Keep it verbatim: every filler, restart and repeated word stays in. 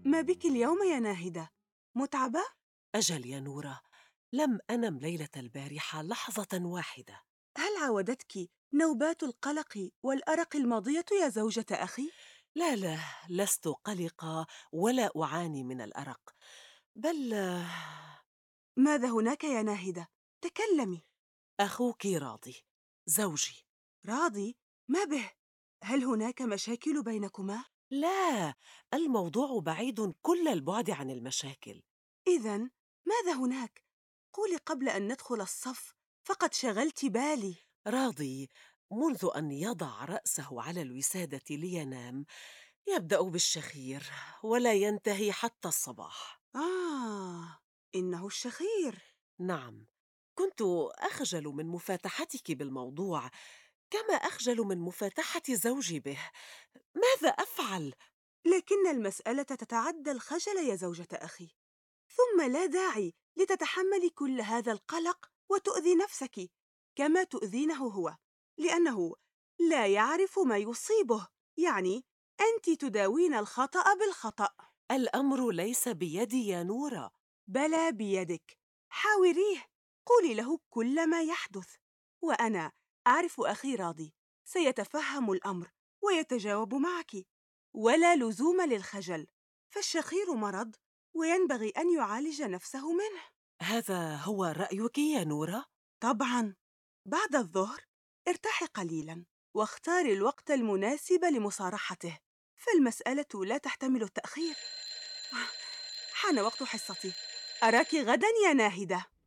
ما بك اليوم يا ناهدة؟ متعبة؟ أجل يا نورة، لم أنم ليلة البارحة لحظة واحدة. هل عاودتك نوبات القلق والأرق الماضية يا زوجة أخي؟ لا لا، لست قلقة ولا أعاني من الأرق، بل ماذا هناك يا ناهدة؟ تكلمي. أخوك راضي زوجي. راضي؟ ما به؟ هل هناك مشاكل بينكما؟ لا، الموضوع بعيد كل البعد عن المشاكل. إذن ماذا هناك؟ قولي قبل أن ندخل الصف، فقد شغلت بالي. راضي منذ أن يضع رأسه على الوسادة لينام يبدأ بالشخير ولا ينتهي حتى الصباح. آه، إنه الشخير. نعم، كنت أخجل من مفاتحتك بالموضوع كما أخجل من مفاتحة زوجي به. ماذا أفعل؟ لكن المسألة تتعدى الخجل يا زوجة أخي، ثم لا داعي لتتحملي كل هذا القلق وتؤذي نفسك كما تؤذينه هو، لأنه لا يعرف ما يصيبه. يعني أنت تداوين الخطأ بالخطأ. الأمر ليس بيدي يا نورة. بلى بيدك، حاوريه، قولي له كل ما يحدث، وأنا أعرف أخي راضي سيتفهم الأمر ويتجاوب معك. ولا لزوم للخجل، فالشخير مرض وينبغي أن يعالج نفسه منه. هذا هو رأيك يا نورة؟ طبعاً. بعد الظهر ارتاحي قليلاً واختاري الوقت المناسب لمصارحته، فالمسألة لا تحتمل التأخير. حان وقت حصتي، أراك غداً يا ناهدة.